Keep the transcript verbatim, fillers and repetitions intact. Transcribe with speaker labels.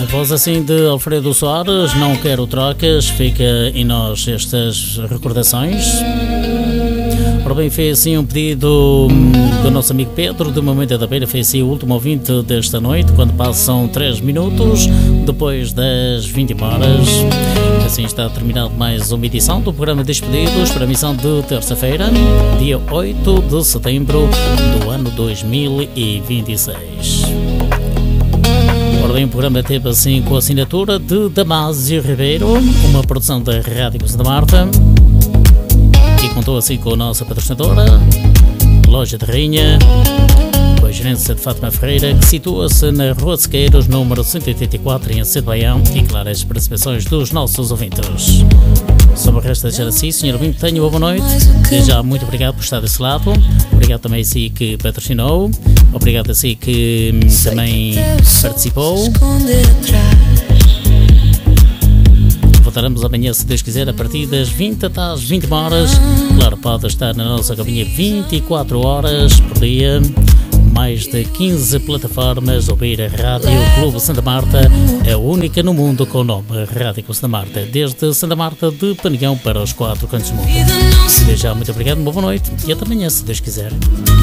Speaker 1: A voz assim de Alfredo Soares, não quero trocas, fica em nós estas recordações. Ora bem, foi assim um pedido do nosso amigo Pedro, de Momento da Beira, foi assim o último ouvinte desta noite, quando passam três minutos depois das vinte horas. Assim está terminado mais uma edição do programa Despedidos para a missão de terça-feira, dia oito de setembro do ano dois mil e vinte e seis. Ora bem, o programa teve assim com a assinatura de Damásio Ribeiro, uma produção da Rádio Santa Marta, e contou assim com a nossa patrocinadora, Loja de Rainha, com a gerência de Fátima Ferreira, que situa-se na Rua de Sequeiros, número cento e oitenta e quatro, em Acedo Baião, e claro, as participações dos nossos ouvintes. Sobre o resto de deixar assim, senhor ouvinte, tenha uma boa noite. Desde já, muito obrigado por estar desse lado. Obrigado também a si que patrocinou. Obrigado a si que também participou. Voltaremos amanhã, se Deus quiser, a partir das vinte até às vinte horas. Claro, pode estar na nossa cabine vinte e quatro horas por dia. Mais de quinze plataformas, ouvir a Rádio Clube Santa Marta, é a única no mundo com o nome Rádio Clube Santa Marta, desde Santa Marta de Panigão para os quatro cantos do mundo. Desde já, muito obrigado, uma boa noite e até amanhã, se Deus quiser.